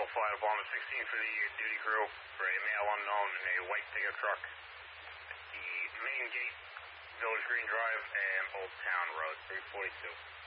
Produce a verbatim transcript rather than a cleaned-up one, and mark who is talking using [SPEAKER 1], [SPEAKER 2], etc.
[SPEAKER 1] flight Obama sixteen for the duty crew for a male unknown in a white pickup truck. The main gate, Village Green Drive, and Old Town Road, three forty-two.